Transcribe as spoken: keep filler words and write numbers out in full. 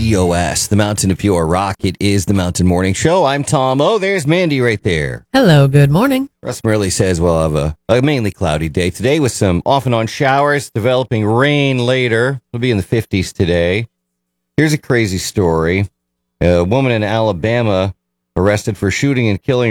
T O S, the Mountain of Pure Rock. It is the Mountain Morning Show. I'm Tom. Oh, there's Mandy right there. Hello, good morning. Russ Murley says we'll have a, a mainly cloudy day today with some off and on showers, developing rain later. It'll be in the fifties today. Here's a crazy story. A woman in Alabama arrested for shooting and killing